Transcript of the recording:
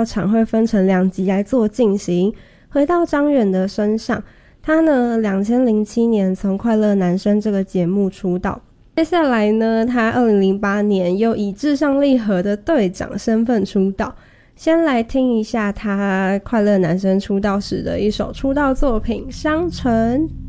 场会分成2集来做进行。回到张远的身上，他呢2007年从快乐男生这个节目出道，接下来呢他2008年又以至上励合的队长身份出道。先来听一下他快乐男生出道时的一首出道作品《商城》。